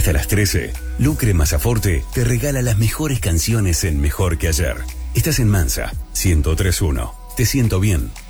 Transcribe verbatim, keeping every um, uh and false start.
Hasta las trece, Lucre Masaforte te regala las mejores canciones en Mejor que Ayer. Estás en Mansa, ciento tres punto uno. Te siento bien.